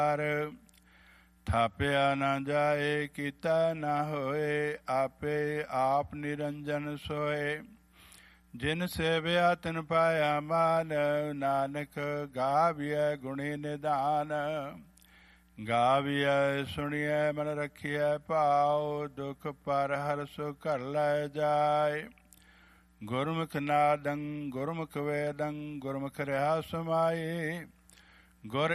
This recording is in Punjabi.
ਥਾਪਿਆ ਨਾ ਜਾਏ, ਕੀਤਾ ਨਾ ਹੋਏ, ਆਪੇ ਆਪ ਨਿਰੰਜਨ ਸੋਏ। ਜਿਨ ਸੇਵਿਆ ਤਿਨ ਪਾਇਆ ਮਾਨ, ਨਾਨਕ ਗਾਵੀਐ ਗੁਣੀ ਨਿਧਾਨ। ਗਾਵੀਐ ਸੁਣੀਐ ਮਨ ਰਖੀਐ ਭਾਉ, ਦੁਖ ਪਰ ਹਰਿ ਸੁ ਘਰ ਲੈ ਜਾਏ। ਗੁਰਮੁਖ ਨਾਦੰ ਗੁਰਮੁਖ ਵੇਦੰ, ਗੁਰਮੁਖ ਰਿਹਾ ਸਮਾਈ। ਗੁਰ